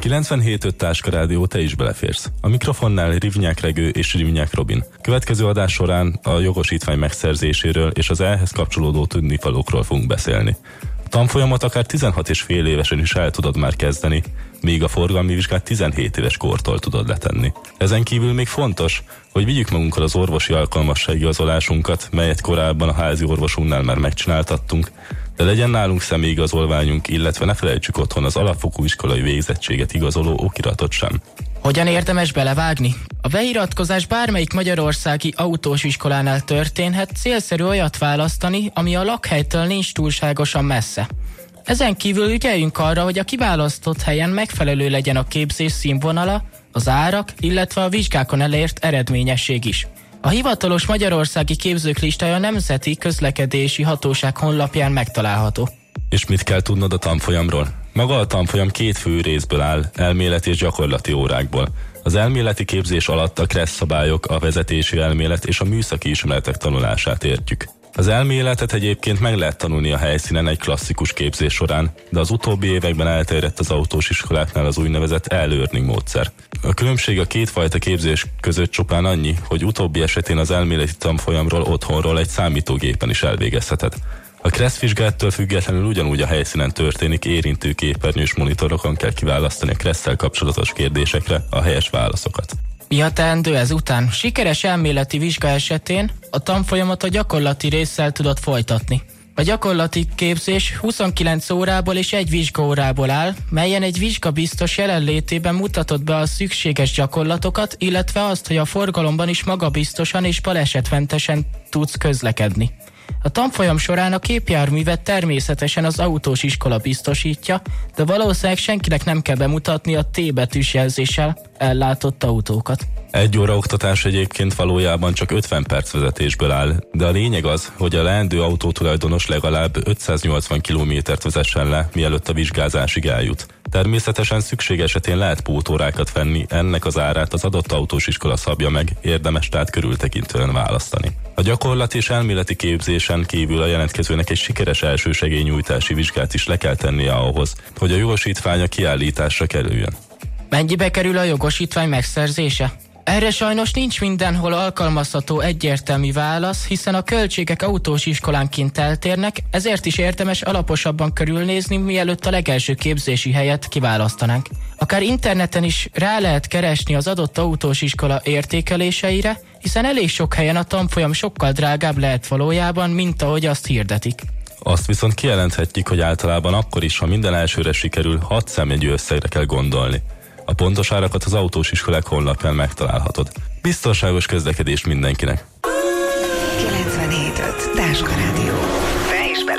97.5 Táska Rádió, te is beleférsz. A mikrofonnál Rivnyák Regő és Rivnyák Robin. Következő adás során a jogosítvány megszerzéséről és az ehhez kapcsolódó tudnivalókról fogunk beszélni. A tanfolyamot akár 16,5 évesen is el tudod már kezdeni, míg a forgalmi vizsgát 17 éves kortól tudod letenni. Ezen kívül még fontos, hogy vigyük magunkkal az orvosi alkalmasságigazolásunkat, melyet korábban a házi orvosunknál már megcsináltattunk, de legyen nálunk személyigazolványunk, illetve ne felejtsük otthon az alapfokú iskolai végzettséget igazoló okiratot sem. Hogyan érdemes belevágni? A beiratkozás bármelyik magyarországi autós iskolánál történhet, célszerű olyat választani, ami a lakhelytől nincs túlságosan messze. Ezen kívül ügyeljünk arra, hogy a kiválasztott helyen megfelelő legyen a képzés színvonala, az árak, illetve a vizsgákon elért eredményesség is. A hivatalos magyarországi képzők listája a Nemzeti Közlekedési Hatóság honlapján megtalálható. És mit kell tudnod a tanfolyamról? Maga a tanfolyam 2 fő részből áll, elméleti és gyakorlati órákból. Az elméleti képzés alatt a KRESZ szabályok, a vezetési elmélet és a műszaki ismeretek tanulását értjük. Az elméletet egyébként meg lehet tanulni a helyszínen egy klasszikus képzés során, de az utóbbi években elterjedt az autós iskoláknál az úgynevezett e-learning módszer. A különbség a két fajta képzés között csupán annyi, hogy utóbbi esetén az elméleti tanfolyamról otthonról egy számítógépen is elvégezheted. A KRESZ vizsgáttól függetlenül ugyanúgy a helyszínen történik, érintő képernyős monitorokon kell kiválasztani a KRESZ-szel kapcsolatos kérdésekre a helyes válaszokat. Mi a teendő ezután? Sikeres elméleti vizsga esetén a tanfolyamat a gyakorlati résszel tudod folytatni. A gyakorlati képzés 29 órából és 1 vizsgaórából áll, melyen egy vizsgabiztos jelenlétében mutatod be a szükséges gyakorlatokat, illetve azt, hogy a forgalomban is magabiztosan és balesetmentesen tudsz közlekedni. A tanfolyam során a képjárművet természetesen az autós iskola biztosítja, de valószínűleg senkinek nem kell bemutatni a T betűs jelzéssel ellátott autókat. 1 óra oktatás egyébként valójában csak 50 perc vezetésből áll, de a lényeg az, hogy a leendő autótulajdonos legalább 580 kilométert vezessen le, mielőtt a vizsgázásig eljut. Természetesen szükség esetén lehet pótórákat venni, ennek az árát az adott autós iskola szabja meg, érdemes tehát körültekintően választani. A gyakorlati és elméleti képzésen kívül a jelentkezőnek egy sikeres elsősegélynyújtási vizsgát is le kell tennie ahhoz, hogy a jogosítványa kiállításra kerüljön. Mennyibe kerül a jogosítvány megszerzése? Erre sajnos nincs mindenhol alkalmazható egyértelmű válasz, hiszen a költségek autós iskolánként eltérnek, ezért is érdemes alaposabban körülnézni, mielőtt a legelső képzési helyet kiválasztanánk. Akár interneten is rá lehet keresni az adott autós iskola értékeléseire, hiszen elég sok helyen a tanfolyam sokkal drágább lehet valójában, mint ahogy azt hirdetik. Azt viszont kijelenthetjük, hogy általában akkor is, ha minden elsőre sikerül, 6 számjegyű összegre kell gondolni. A pontos árakat az autós iskolák honlapján megtalálhatod. Biztonságos közlekedés mindenkinek!